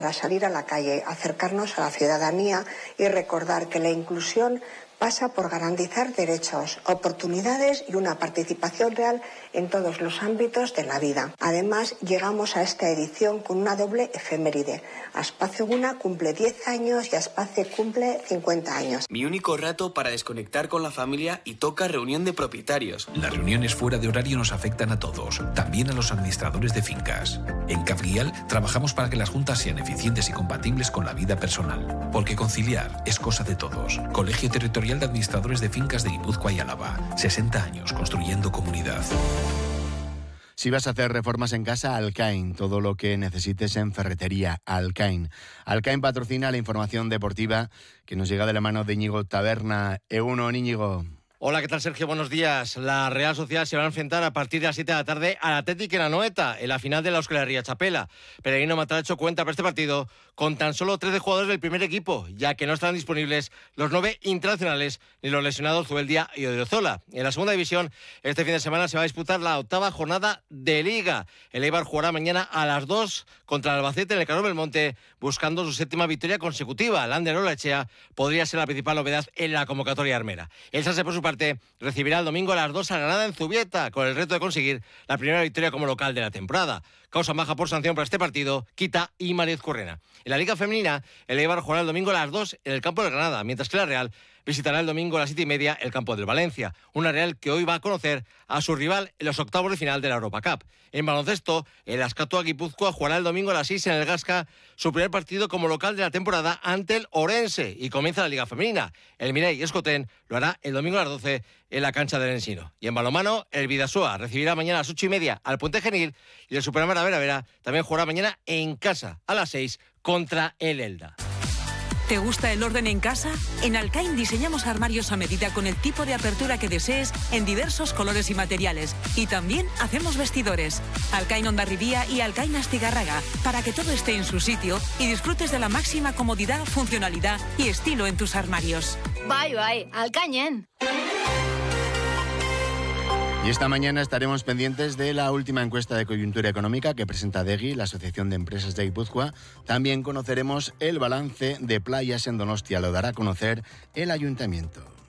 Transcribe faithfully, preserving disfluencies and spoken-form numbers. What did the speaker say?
Para salir a la calle, acercarnos a la ciudadanía y recordar que la inclusión pasa por garantizar derechos, oportunidades y una participación real en todos los ámbitos de la vida. Además, llegamos a esta edición con una doble efeméride. Aspace Eguna cumple diez años y Aspace cumple cincuenta años. Mi único rato para desconectar con la familia y toca reunión de propietarios. Las reuniones fuera de horario nos afectan a todos, también a los administradores de fincas. En Cafguial trabajamos para que las juntas sean eficientes y compatibles con la vida personal, porque conciliar es cosa de todos. Colegio Territorial de Administradores de Fincas de Guipúzcoa y Álava. sesenta años construyendo comunidad. Si vas a hacer reformas en casa, Alcain. Todo lo que necesites en ferretería, Alcain. Alcain patrocina la información deportiva que nos llega de la mano de Íñigo Taberna. Egunon, Íñigo. Hola, ¿qué tal, Sergio? Buenos días. La Real Sociedad se va a enfrentar a partir de las siete de la tarde al Athletic en Anoeta, en la final de la Euskal Herria Txapela. Peregrino Mataletxo cuenta para este partido con tan solo trece jugadores del primer equipo, ya que no están disponibles los nueve internacionales ni los lesionados Zubeldia y Odriozola. En la segunda división, este fin de semana se va a disputar la octava jornada de Liga. El Eibar jugará mañana a las dos contra el Albacete en el Carlos Belmonte, buscando su séptima victoria consecutiva. Lander Olaechea podría ser la principal novedad en la convocatoria armera. El Sanse, por su parte, recibirá el domingo a las dos a Granada en Zubieta, con el reto de conseguir la primera victoria como local de la temporada. Causa baja por sanción para este partido, Quita y Mariez Currena. En la Liga Femenina, el Eibar jugará el domingo a las dos en el campo de Granada, mientras que la Real visitará el domingo a las siete y media el campo del Valencia. Una Real que hoy va a conocer a su rival en los octavos de final de la Europa Cup. En baloncesto, el Azkatua Guipúzcoa jugará el domingo a las seis en el Gasca su primer partido como local de la temporada ante el Orense, y comienza la Liga Femenina. El Mireia Escotén lo hará el domingo a las doce en la cancha del Ensino. Y en balonmano, el Bidasoa recibirá mañana a las ocho y media al Puente Genil, y el Superamara Vera Vera también jugará mañana en casa a las seis contra el Elda. ¿Te gusta el orden en casa? En Alcain diseñamos armarios a medida con el tipo de apertura que desees en diversos colores y materiales. Y también hacemos vestidores. Alcain Hondarribía y Alcain Astigarraga, para que todo esté en su sitio y disfrutes de la máxima comodidad, funcionalidad y estilo en tus armarios. Bye, bye. Alcañen. Y esta mañana estaremos pendientes de la última encuesta de coyuntura económica que presenta DEGI, la Asociación de Empresas de Guipúzcoa. También conoceremos el balance de playas en Donostia, lo dará a conocer el Ayuntamiento.